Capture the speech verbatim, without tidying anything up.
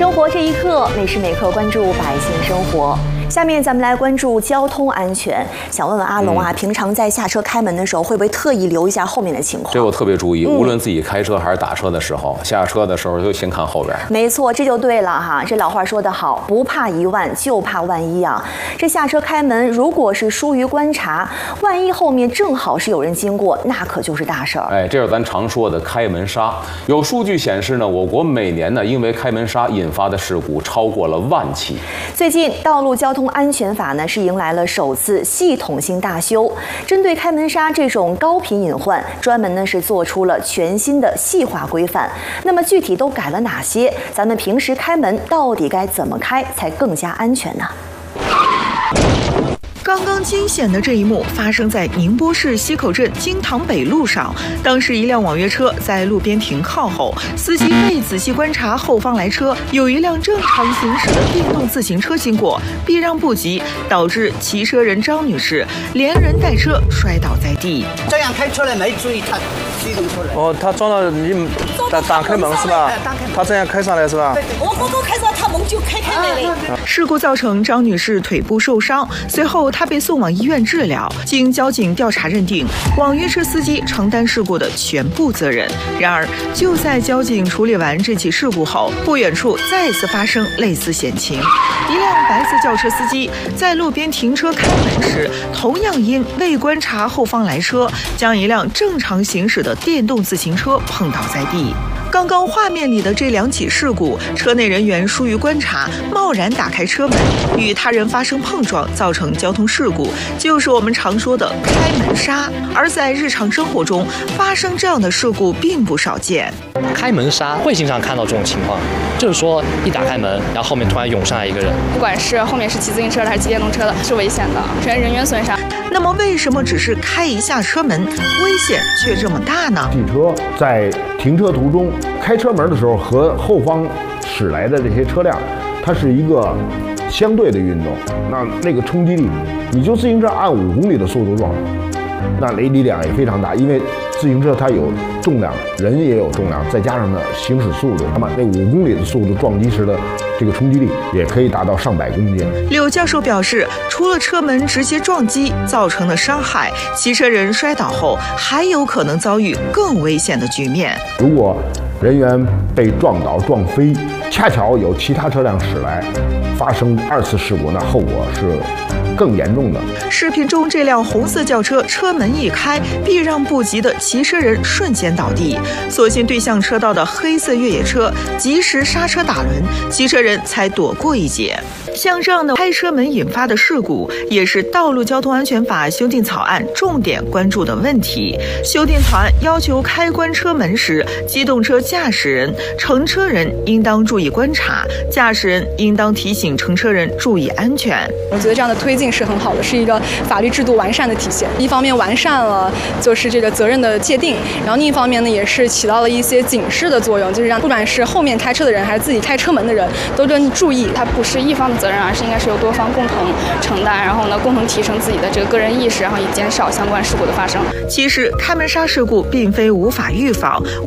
生活这一刻，每时每刻关注百姓生活。下面咱们来关注交通安全。想问问阿龙啊，嗯、平常在下车开门的时候，会不会特意留一下后面的情况？ 这我特别注意， 嗯、 无论自己开车还是打车的时候，下车的时候就先看后边。 没错，这就对了哈。这老话说得好，不怕一万，就怕万一啊。这下车开门，如果是疏于观察，万一后面正好是有人经过，那可就是大事儿。 哎，这是咱常说的开门杀。有数据显示呢，我国每年呢因为开门杀引发的事故超过了万起。 最近《道路交通安全法》呢是迎来了首次系统性大修，针对开门杀这种高频隐患，专门呢是做出了全新的细化规范。那么具体都改了哪些？咱们平时开门到底该怎么开才更加安全呢？ 刚刚惊险的这一幕发生在宁波市西口镇金塘北路上。当时一辆网约车在路边停靠后，司机未仔细观察后方来车，有一辆正常行驶的电动自行车经过，避让不及，导致骑车人张女士连人带车摔倒在地。 这样开出来没注意他机动出来。 哦，他撞到你打打开门是吧？他这样开上来是吧？ 我刚刚开上他门就开开来了。 事故造成张女士腿部受伤，随后她被送往医院治疗。经交警调查认定，网约车司机承担事故的全部责任。然而，就在交警处理完这起事故后，不远处再次发生类似险情。一辆白色轿车司机在路边停车开门时，同样因未观察后方来车，将一辆正常行驶的电动自行车碰倒在地。刚刚画面里的这两起事故，车内人员疏于观察，贸然打开车门，与他人发生碰撞，造成交通事故，就是我们常说的开门杀。而在日常生活中，发生这样的事故并不少见。 开门杀会经常看到这种情况，就是说一打开门，然后后面突然涌上来一个人， 不管是后面是骑自行车的还是骑电动车的，是危险的，出现人员损伤。 那么为什么只是开一下车门，危险却这么大呢？ 汽车在停车途中开车门的时候，和后方驶来的这些车辆，它是一个相对的运动。那那个冲击力，你就自行车按五公里的速度撞，那雷力量也非常大，因为自行车它有重量，人也有重量，再加上呢行驶速度，那么那五公里的速度撞击时的这个冲击力也可以达到上百公斤。 柳教授表示，除了车门直接撞击造成的伤害，骑车人摔倒后还有可能遭遇更危险的局面。 如果人员被撞倒撞飞，恰巧有其他车辆驶来，发生二次事故，那后果是更严重的。 视频中这辆红色轿车车门一开，避让不及的骑车人瞬间倒地，所幸对向车道的黑色越野车及时刹车打轮，骑车人才躲过一劫。像这样的开车门引发的事故，也是《道路交通安全法》修订草案重点关注的问题。修订草案要求开关车门时，机动车驾驶人、乘车人应当注意观察，驾驶人应当提醒乘车人注意安全。 我觉得这样的推进是很好的，是一个法律制度完善的体现。一方面完善了就是这个责任的界定，然后另一方面呢，也是起到了一些警示的作用，就是让不管是后面开车的人还是自己开车门的人，都更注意，它不是一方的责任，而是应该是由多方共同承担，然后呢，共同提升自己的这个个人意识，然后以减少相关事故的发生。 其实开门杀事故并非无法预防。